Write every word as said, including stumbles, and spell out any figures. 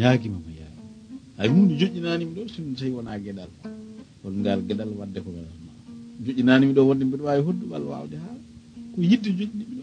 ñaagima mo yaay hay hunde joƴƴinanimi ɗo sinno tawi wona gueɗal won ngal gueɗal wadde ko joƴƴinanimi ɗo wonde mbiɗa wawi hoddu walla wawde haala ko yidde joƴƴinimi ɗo